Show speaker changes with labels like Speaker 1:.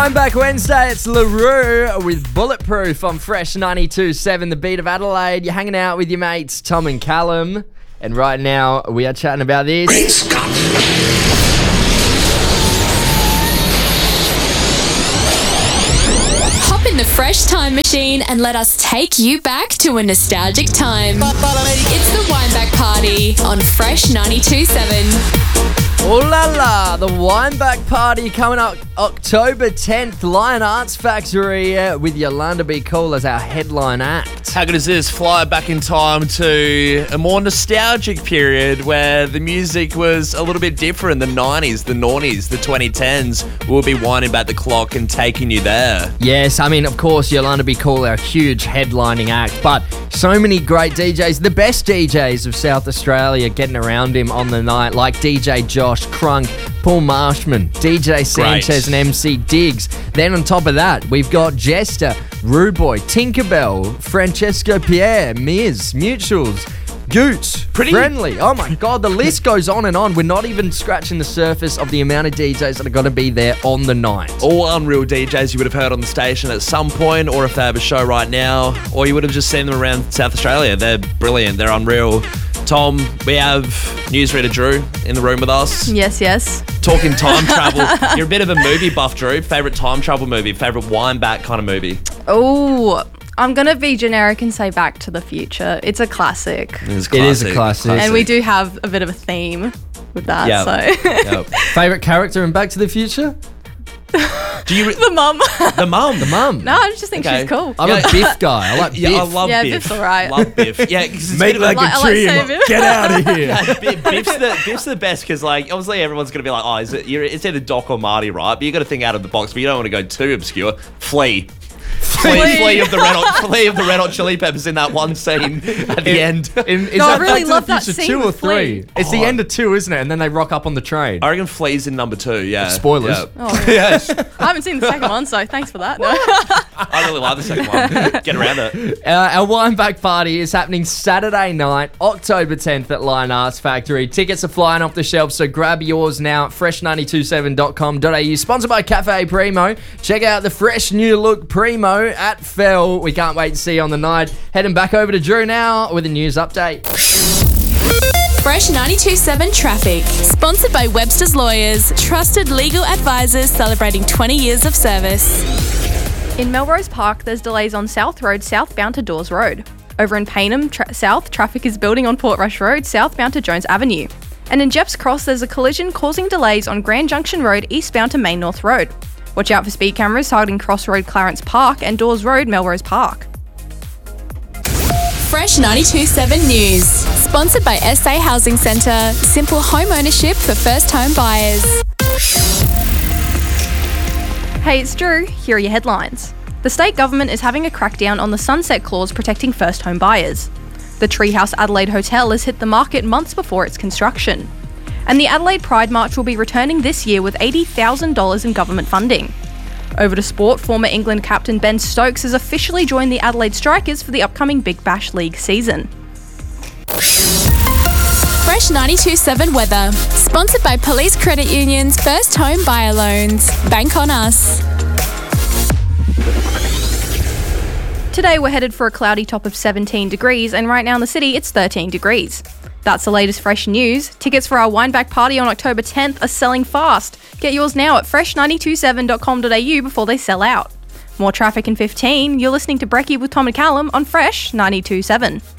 Speaker 1: Wineback Wednesday, it's LaRue with Bulletproof on Fresh 92.7, the beat of Adelaide. You're hanging out with your mates, Tom and Callum. And right now, we are chatting about this.
Speaker 2: Hop in the Fresh Time Machine and let us take you back to a nostalgic time. It's the Wineback Party on Fresh 92.7.
Speaker 1: Oh la la, the Wineback Party coming up October 10th, Lion Arts Factory with Yolanda B. Cool as our headline act.
Speaker 3: How good is this? Fly back in time to a more nostalgic period where the music was a little bit different. The 90s, the noughties, the 2010s. We'll be winding back the clock and taking you there.
Speaker 1: Yes, I mean, of course, Yolanda B. Cool, our huge headlining act, but so many great DJs, the best DJs of South Australia getting around him on the night, like DJ Josh, Crunk, Paul Marshman, DJ Sanchez and MC Diggs. Then on top of that, we've got Jester, Rude Boy, Tinkerbell, Francesco Pierre, Miz, Mutuals, Goots, Friendly. Oh my God, the list goes on and on. We're not even scratching the surface of the amount of DJs that are going to be there on the night.
Speaker 3: All unreal DJs you would have heard on the station at some point, or if they have a show right now, or you would have just seen them around South Australia. They're brilliant. They're unreal. Tom, we have newsreader Drew in the room with us.
Speaker 4: Yes.
Speaker 3: Talking time travel. You're a bit of a movie buff, Drew. Favourite time travel movie? Favourite wineback kind of movie?
Speaker 4: Oh, I'm going to be generic and say Back to the Future. It's a classic.
Speaker 1: It is a classic.
Speaker 4: And we do have a bit of a theme with that.
Speaker 3: Yep.
Speaker 1: Favourite character in Back to the Future?
Speaker 4: The mum.
Speaker 3: The mum.
Speaker 1: The mum.
Speaker 4: No, I just think she's cool.
Speaker 1: I'm a Biff guy. I like Biff.
Speaker 3: I love Biff.
Speaker 4: Biff's alright.
Speaker 3: Love Biff. Yeah, because
Speaker 1: Made like a tree and get out of here.
Speaker 3: Biff's the best because, like, obviously everyone's going to be like, oh, it's either Doc or Marty, right? But you got to think out of the box, but you don't want to go too obscure. Flea of the Red Hot Chili Peppers in that one scene at the end.
Speaker 4: I really love that scene
Speaker 1: 2 or
Speaker 4: with
Speaker 1: 3?
Speaker 4: Flea.
Speaker 1: It's the end of 2, isn't it? And then they rock up on the train.
Speaker 3: I reckon Flea's in number 2. Yeah.
Speaker 1: Spoilers.
Speaker 3: Yeah.
Speaker 4: Oh,
Speaker 3: Yes.
Speaker 4: I haven't seen the second one, so thanks for that. No.
Speaker 3: I really like the second one. Get around it.
Speaker 1: Our Wineback Party is happening Saturday night, October 10th at Lion Arts Factory. Tickets are flying off the shelves, so grab yours now at fresh927.com.au. Sponsored by Cafe Primo. Check out the fresh new look Primo at Fell. We can't wait to see you on the night. Heading back over to Drew now with a news update.
Speaker 2: Fresh 92.7 Traffic. Sponsored by Webster's Lawyers. Trusted legal advisors celebrating 20 years of service.
Speaker 4: In Melrose Park, there's delays on South Road southbound to Dawes Road. Over in Paynham South, traffic is building on Portrush Road southbound to Jones Avenue. And in Jepps Cross, there's a collision causing delays on Grand Junction Road eastbound to Main North Road. Watch out for speed cameras targeting Cross Road Clarence Park and Dawes Road Melrose Park.
Speaker 2: Fresh 92.7 News. Sponsored by SA Housing Centre. Simple home ownership for first home buyers.
Speaker 4: Hey, it's Drew. Here are your headlines. The state government is having a crackdown on the sunset clause protecting first home buyers. The Treehouse Adelaide Hotel has hit the market months before its construction. And the Adelaide Pride March will be returning this year with $80,000 in government funding. Over to sport, former England captain Ben Stokes has officially joined the Adelaide Strikers for the upcoming Big Bash League season.
Speaker 2: Fresh 92.7 Weather. Sponsored by Police Credit Union's First Home Buyer Loans. Bank on us.
Speaker 4: Today we're headed for a cloudy top of 17 degrees, and right now in the city it's 13 degrees. That's the latest fresh news. Tickets for our Wineback Party on October 10th are selling fast. Get yours now at fresh927.com.au before they sell out. More traffic in 15. You're listening to Brekkie with Tom and Callum on Fresh 92.7.